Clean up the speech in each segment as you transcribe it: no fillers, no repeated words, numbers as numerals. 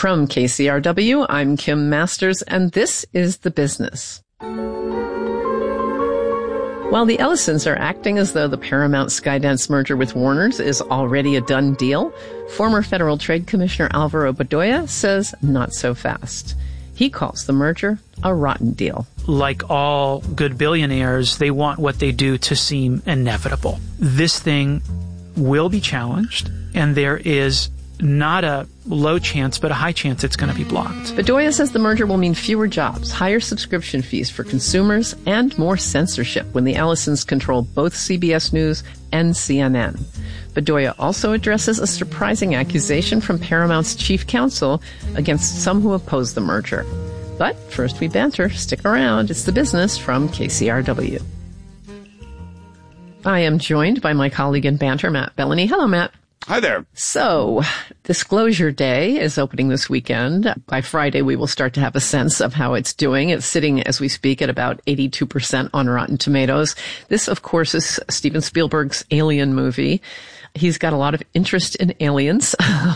From KCRW, I'm Kim Masters, and this is The Business. While the Ellisons are acting as though the Paramount Skydance merger with Warner's is already a done deal, former Federal Trade Commissioner Alvaro Bedoya says not so fast. He calls the merger a rotten deal. Like all good billionaires, they want what they do to seem inevitable. This thing will be challenged, and there is not a low chance, but a high chance it's going to be blocked. Bedoya says the merger will mean fewer jobs, higher subscription fees for consumers, and more censorship when the Ellisons control both CBS News and CNN. Bedoya also addresses a surprising accusation from Paramount's chief counsel against some who oppose the merger. But first we banter. Stick around. It's The Business from KCRW. I am joined by my colleague in banter, Matt Bellany. Hello, Matt. Hi there. So, Disclosure Day is opening this weekend. By Friday, we will start to have a sense of how it's doing. It's sitting, as we speak, at about 82% on Rotten Tomatoes. This, of course, is Steven Spielberg's Alien movie. He's got a lot of interest in aliens.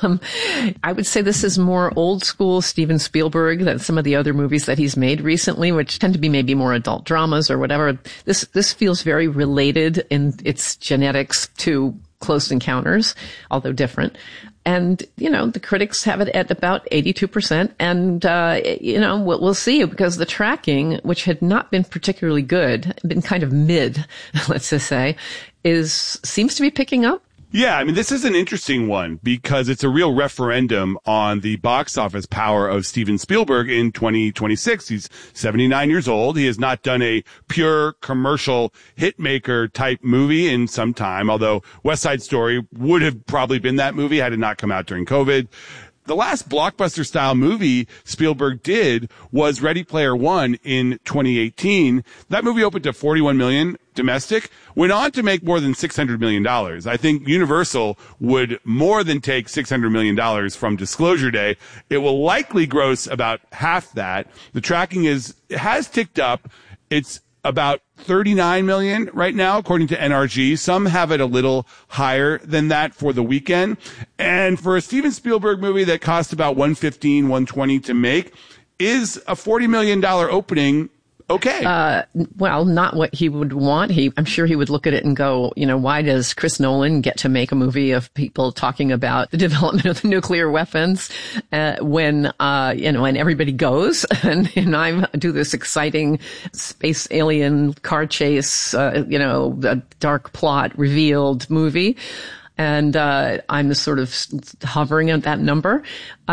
I would say this is more old school Steven Spielberg than some of the other movies that he's made recently, which tend to be maybe more adult dramas or whatever. This feels very related in its genetics to Close Encounters, although different. And, the critics have it at about 82%. And, we'll see, because the tracking, which had not been particularly good, been kind of mid, let's just say, seems to be picking up. Yeah, this is an interesting one because it's a real referendum on the box office power of Steven Spielberg in 2026. He's 79 years old. He has not done a pure commercial hitmaker type movie in some time, although West Side Story would have probably been that movie had it not come out during COVID. The last blockbuster-style movie Spielberg did was Ready Player One in 2018. That movie opened to $41 million domestic, went on to make more than $600 million. I think Universal would more than take $600 million from Disclosure Day. It will likely gross about half that. The tracking has ticked up. It's about 39 million right now, according to NRG. Some have it a little higher than that for the weekend. And for a Steven Spielberg movie that cost about $115, $120 to make, is a $40 million opening okay? Well, not what he would want. I'm sure he would look at it and go, why does Chris Nolan get to make a movie of people talking about the development of the nuclear weapons when everybody goes and I do this exciting space alien car chase, a dark plot revealed movie. And I'm sort of hovering at that number.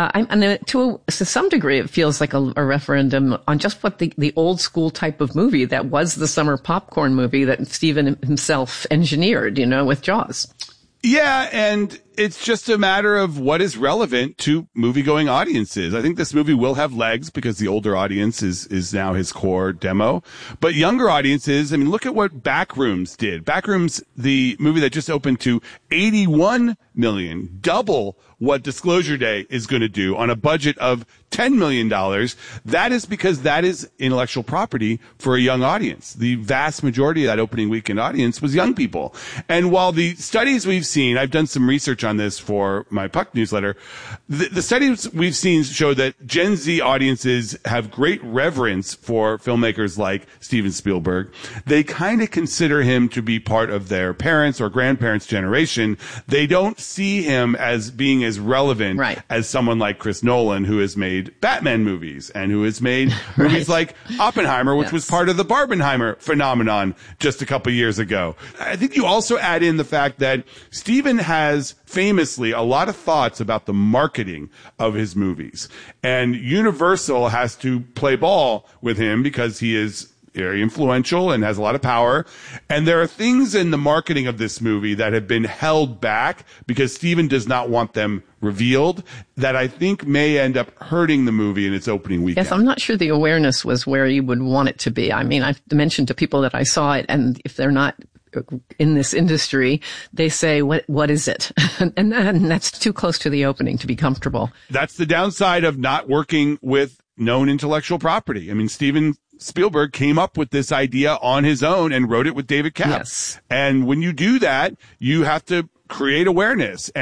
To some degree, it feels like a referendum on just what the old school type of movie that was the summer popcorn movie that Steven himself engineered, with Jaws. Yeah, and it's just a matter of what is relevant to movie-going audiences. I think this movie will have legs because the older audience is now his core demo. But younger audiences, look at what Backrooms did. Backrooms, the movie that just opened to 81 million, double what Disclosure Day is going to do on a budget of $10 million. That is because that is intellectual property for a young audience. The vast majority of that opening weekend audience was young people. And while the studies we've seen, I've done some research on this for my Puck newsletter, the studies we've seen show that Gen Z audiences have great reverence for filmmakers like Steven Spielberg. They kind of consider him to be part of their parents' or grandparents' generation. They don't see him as being as relevant as someone like Chris Nolan, who has made Batman movies and who has made movies like Oppenheimer, which was part of the Barbenheimer phenomenon just a couple years ago. I think you also add in the fact that Steven has famously a lot of thoughts about the marketing of his movies, and Universal has to play ball with him because he is very influential and has a lot of power. And there are things in the marketing of this movie that have been held back because Steven does not want them revealed that I think may end up hurting the movie in its opening weekend. Yes, I'm not sure the awareness was where you would want it to be. I've mentioned to people that I saw it, and if they're not in this industry, they say, what is it? and that's too close to the opening to be comfortable. That's the downside of not working with known intellectual property. Steven Spielberg came up with this idea on his own and wrote it with David Koepp. Yes. And when you do that, you have to create awareness. And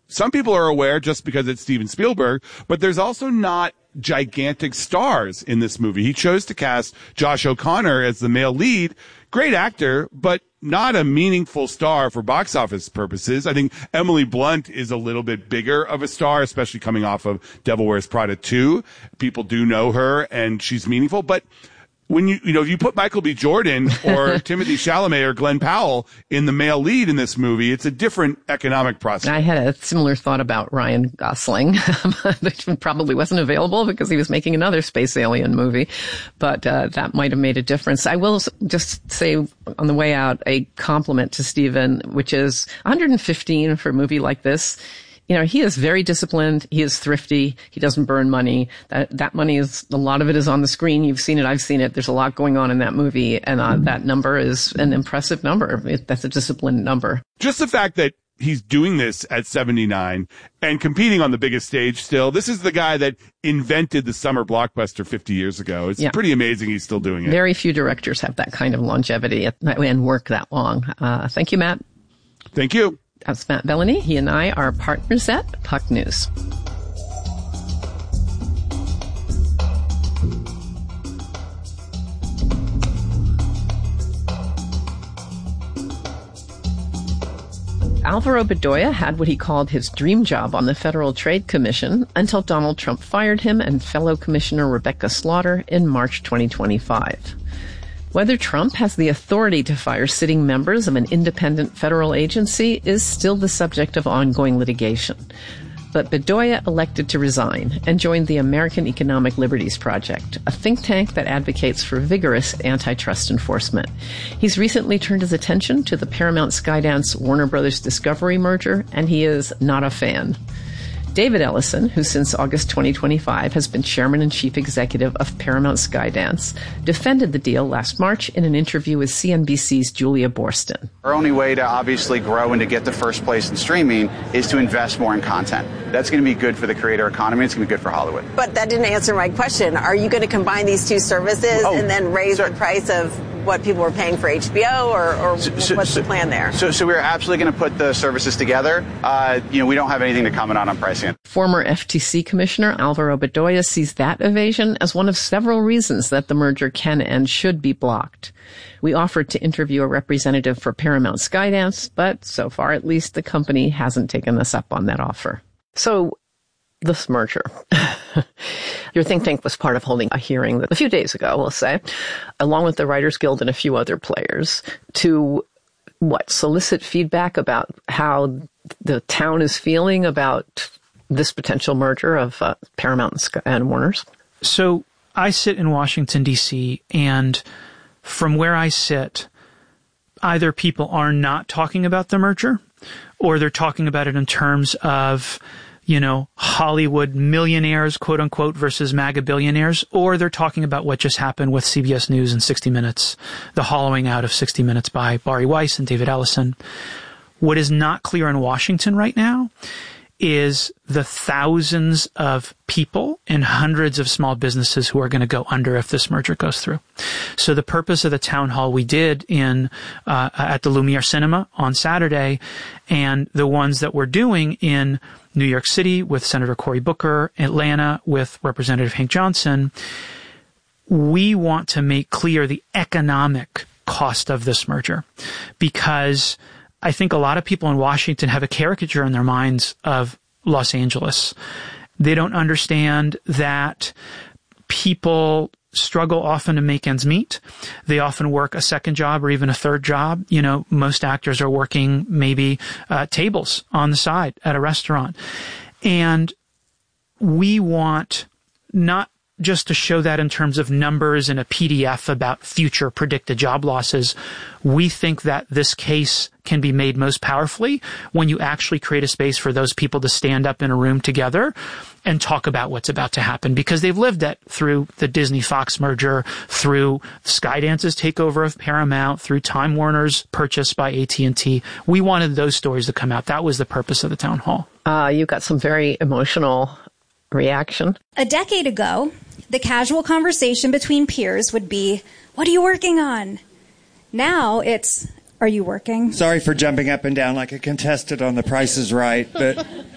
some people are aware just because it's Steven Spielberg, but there's also not gigantic stars in this movie. He chose to cast Josh O'Connor as the male lead. Great actor, but not a meaningful star for box office purposes. I think Emily Blunt is a little bit bigger of a star, especially coming off of Devil Wears Prada 2. People do know her, and she's meaningful. But when if you put Michael B. Jordan or Timothée Chalamet or Glenn Powell in the male lead in this movie, it's a different economic process. I had a similar thought about Ryan Gosling, which probably wasn't available because he was making another space alien movie, but that might have made a difference. I will just say on the way out a compliment to Steven, which is 115 for a movie like this. He is very disciplined. He is thrifty. He doesn't burn money. That money is, a lot of it is on the screen. You've seen it. I've seen it. There's a lot going on in that movie. And that number is an impressive number. That's a disciplined number. Just the fact that he's doing this at 79 and competing on the biggest stage still. This is the guy that invented the summer blockbuster 50 years ago. It's pretty amazing he's still doing it. Very few directors have that kind of longevity and work that long. Thank you, Matt. Thank you. That's Matt Bellany. He and I are partners at Puck News. Alvaro Bedoya had what he called his dream job on the Federal Trade Commission until Donald Trump fired him and fellow Commissioner Rebecca Slaughter in March 2025. Whether Trump has the authority to fire sitting members of an independent federal agency is still the subject of ongoing litigation. But Bedoya elected to resign and joined the American Economic Liberties Project, a think tank that advocates for vigorous antitrust enforcement. He's recently turned his attention to the Paramount Skydance Warner Brothers Discovery merger, and he is not a fan. David Ellison, who since August 2025 has been chairman and chief executive of Paramount Skydance, defended the deal last March in an interview with CNBC's Julia Boorstin. Our only way to obviously grow and to get to first place in streaming is to invest more in content. That's going to be good for the creator economy. It's going to be good for Hollywood. But that didn't answer my question. Are you going to combine these two services and then raise the price of what people are paying for HBO, or what's the plan there? So we're absolutely going to put the services together. We don't have anything to comment on pricing. Former FTC Commissioner Alvaro Bedoya sees that evasion as one of several reasons that the merger can and should be blocked. We offered to interview a representative for Paramount Skydance, but so far at least the company hasn't taken us up on that offer. So, this merger. Your think tank was part of holding a hearing a few days ago, we'll say, along with the Writers Guild and a few other players, to solicit feedback about how the town is feeling about this potential merger of Paramount and Warner's. So I sit in Washington, D.C., and from where I sit, either people are not talking about the merger, or they're talking about it in terms of Hollywood millionaires, quote unquote, versus MAGA billionaires, or they're talking about what just happened with CBS News and 60 Minutes, the hollowing out of 60 Minutes by Bari Weiss and David Ellison. What is not clear in Washington right now is the thousands of people and hundreds of small businesses who are going to go under if this merger goes through. So the purpose of the town hall we did at the Lumiere Cinema on Saturday, and the ones that we're doing in New York City with Senator Cory Booker, Atlanta with Representative Hank Johnson, we want to make clear the economic cost of this merger, because I think a lot of people in Washington have a caricature in their minds of Los Angeles. They don't understand that people struggle often to make ends meet. They often work a second job or even a third job. Most actors are working maybe tables on the side at a restaurant. And we want not just to show that in terms of numbers in a PDF about future predicted job losses. We think that this case can be made most powerfully when you actually create a space for those people to stand up in a room together and talk about what's about to happen, because they've lived that through the Disney-Fox merger, through Skydance's takeover of Paramount, through Time Warner's purchase by AT&T. We wanted those stories to come out. That was the purpose of the town hall. You got some very emotional reaction. A decade ago, the casual conversation between peers would be, "What are you working on?" Now it's, "Are you working?" Sorry for jumping up and down like a contestant on The Price is Right, but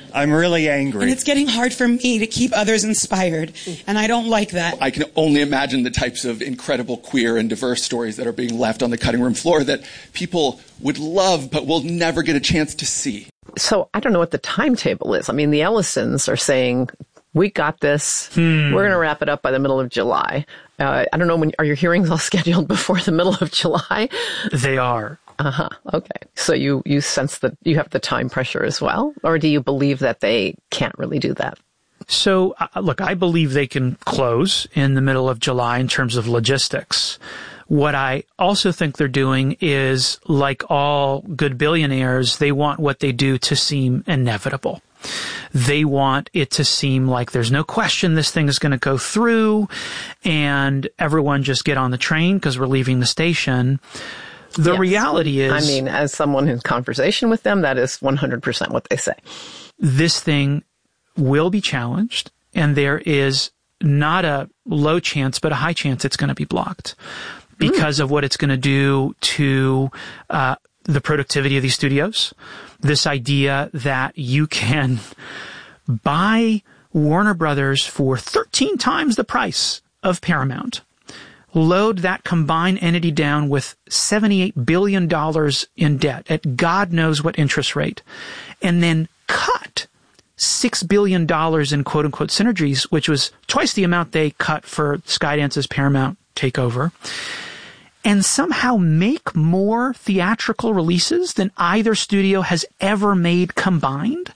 I'm really angry. And it's getting hard for me to keep others inspired, and I don't like that. I can only imagine the types of incredible queer and diverse stories that are being left on the cutting room floor that people would love but will never get a chance to see. So I don't know what the timetable is. I mean, the Ellisons are saying, we got this. We're going to wrap it up by the middle of July. I don't know, are your hearings all scheduled before the middle of July? They are. Okay. So you sense that you have the time pressure as well? Or do you believe that they can't really do that? So, look, I believe they can close in the middle of July in terms of logistics. What I also think they're doing is, like all good billionaires, they want what they do to seem inevitable. They want it to seem like there's no question this thing is going to go through and everyone just get on the train because we're leaving the station. The reality is... I mean, as someone in conversation with them, that is 100% what they say. This thing will be challenged, and there is not a low chance, but a high chance it's going to be blocked because of what it's going to do to the productivity of these studios. This idea that you can buy Warner Brothers for 13 times the price of Paramount, load that combined entity down with $78 billion in debt at God knows what interest rate, and then cut $6 billion in quote-unquote synergies, which was twice the amount they cut for Skydance's Paramount takeover, and somehow make more theatrical releases than either studio has ever made combined,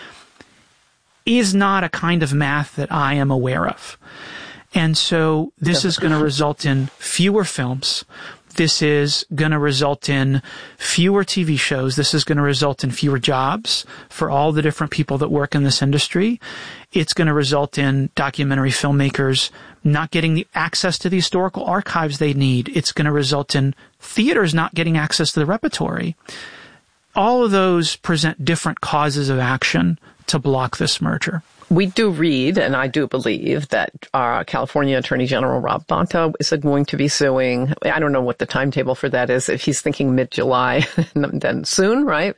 is not a kind of math that I am aware of. And so this is going to result in fewer films. This is going to result in fewer TV shows. This is going to result in fewer jobs for all the different people that work in this industry. It's going to result in documentary filmmakers not getting the access to the historical archives they need. It's going to result in theaters not getting access to the repertory. All of those present different causes of action to block this merger. We do read, and I do believe, that California Attorney General Rob Bonta is going to be suing. I don't know what the timetable for that is. If he's thinking mid-July, then soon, right?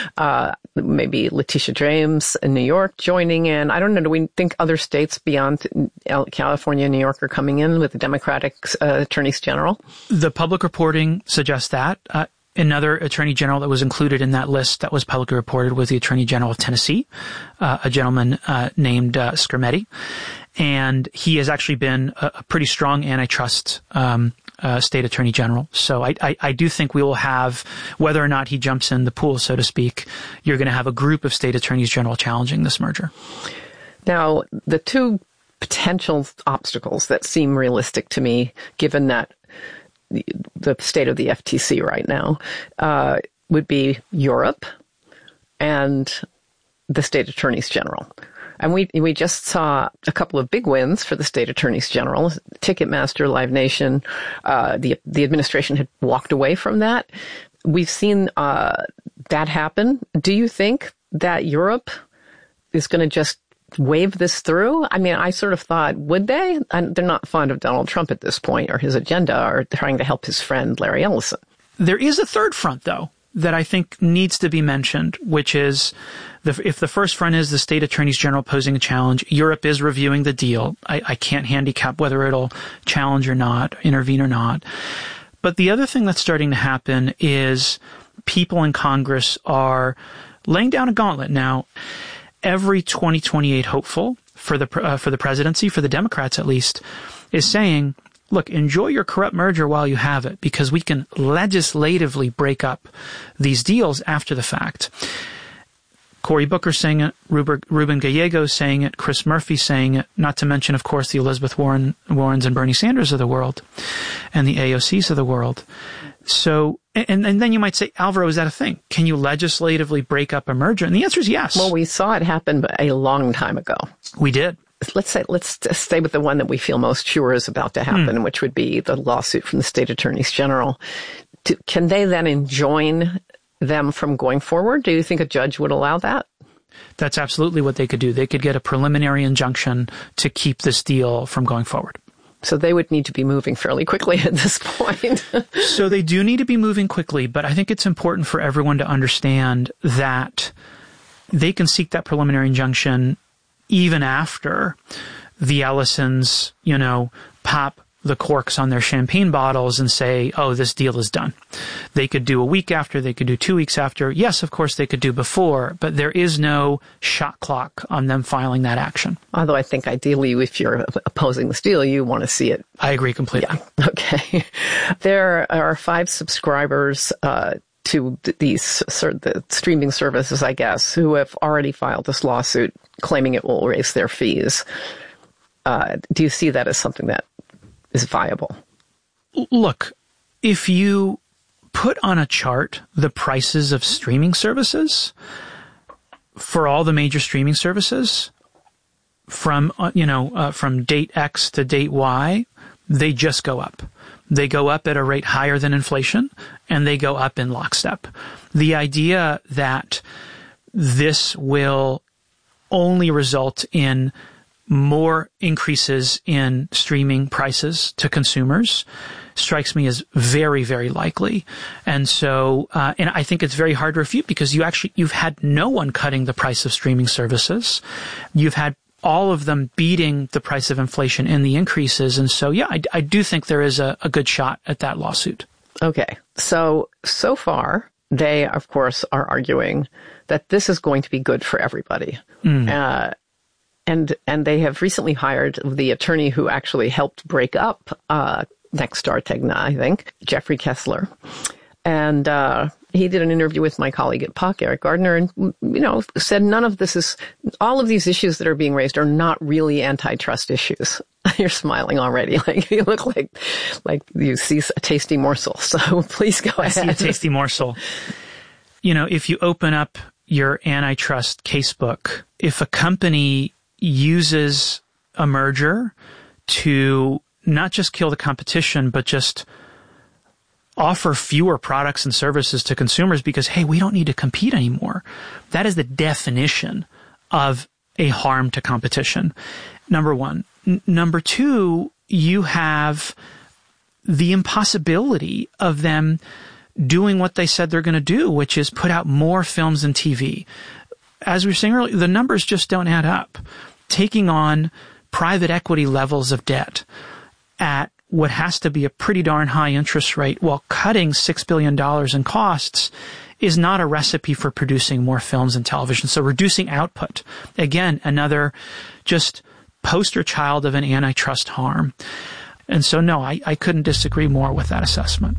Maybe Letitia James in New York joining in. I don't know. Do we think other states beyond California and New York are coming in with the Democratic attorneys general? The public reporting suggests that. Another attorney general that was included in that list that was publicly reported was the Attorney General of Tennessee, a gentleman named Skrmetti. And he has actually been a pretty strong antitrust state attorney general. So I do think we will have, whether or not he jumps in the pool, so to speak, you're going to have a group of state attorneys general challenging this merger. Now, the two potential obstacles that seem realistic to me, given that the state of the FTC right now, would be Europe and the state attorneys general. And we just saw a couple of big wins for the state attorneys general. Ticketmaster, Live Nation, the administration had walked away from that. We've seen that happen. Do you think that Europe is going to just wave this through? I mean, I sort of thought, would they? And they're not fond of Donald Trump at this point or his agenda or trying to help his friend Larry Ellison. There is a third front, though, that I think needs to be mentioned, which is if the first front is the state attorneys general posing a challenge, Europe is reviewing the deal. I can't handicap whether it'll challenge or not, intervene or not. But the other thing that's starting to happen is people in Congress are laying down a gauntlet now. Every 2028 hopeful for the presidency, for the Democrats at least, is saying, look, enjoy your corrupt merger while you have it, because we can legislatively break up these deals after the fact. Cory Booker saying it, Ruben Gallego saying it, Chris Murphy saying it, not to mention, of course, the Elizabeth Warrens and Bernie Sanders of the world and the AOCs of the world. So, and then you might say, Alvaro, is that a thing? Can you legislatively break up a merger? And the answer is yes. Well, we saw it happen a long time ago. We did. Let's stay with the one that we feel most sure is about to happen, which would be the lawsuit from the state attorneys general. Can they then enjoin them from going forward? Do you think a judge would allow that? That's absolutely what they could do. They could get a preliminary injunction to keep this deal from going forward. So they would need to be moving fairly quickly at this point. So they do need to be moving quickly, but I think it's important for everyone to understand that they can seek that preliminary injunction even after the Ellisons, pop the corks on their champagne bottles and say, oh, this deal is done. They could do a week after, they could do 2 weeks after. Yes, of course, they could do before, but there is no shot clock on them filing that action. Although I think ideally, if you're opposing this deal, you want to see it. I agree completely. Yeah. Okay. There are 5 subscribers to the streaming services, I guess, who have already filed this lawsuit claiming it will raise their fees. Do you see that as something that is viable? Look, if you put on a chart the prices of streaming services for all the major streaming services from date X to date Y, they just go up. They go up at a rate higher than inflation, and they go up in lockstep. The idea that this will only result in more increases in streaming prices to consumers strikes me as very, very likely. And so, and I think it's very hard to refute because you've had no one cutting the price of streaming services. You've had all of them beating the price of inflation in the increases. And so, yeah, I do think there is a good shot at that lawsuit. Okay. So far, they, of course, are arguing that this is going to be good for everybody. And they have recently hired the attorney who actually helped break up Nexstar Tegna, I think, Jeffrey Kessler. And he did an interview with my colleague at Puck, Eric Gardner, and, said all of these issues that are being raised are not really antitrust issues. You're smiling already. Like you look like you see a tasty morsel. So please go ahead. I see a tasty morsel. If you open up your antitrust casebook, if a company uses a merger to not just kill the competition, but just offer fewer products and services to consumers because, hey, we don't need to compete anymore. That is the definition of a harm to competition. Number one. Number two, you have the impossibility of them doing what they said they're going to do, which is put out more films and TV. As we were saying earlier, the numbers just don't add up. Taking on private equity levels of debt at what has to be a pretty darn high interest rate while cutting $6 billion in costs is not a recipe for producing more films and television. So reducing output, again, another just poster child of an antitrust harm. And so, no, I couldn't disagree more with that assessment.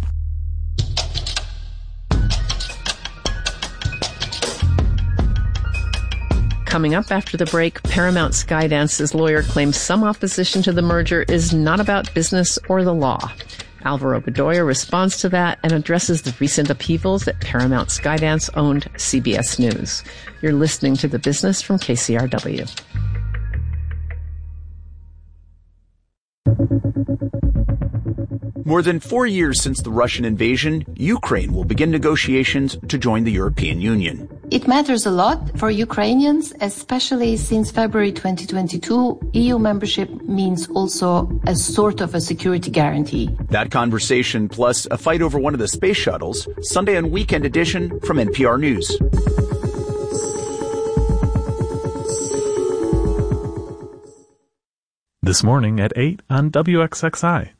Coming up after the break, Paramount Skydance's lawyer claims some opposition to the merger is not about business or the law. Alvaro Bedoya responds to that and addresses the recent upheavals at Paramount Skydance-owned CBS News. You're listening to The Business from KCRW. More than 4 years since the Russian invasion, Ukraine will begin negotiations to join the European Union. It matters a lot for Ukrainians, especially since February 2022, EU membership means also a sort of a security guarantee. That conversation, plus a fight over one of the space shuttles, Sunday on Weekend Edition from NPR News. This morning at 8 on WXXI.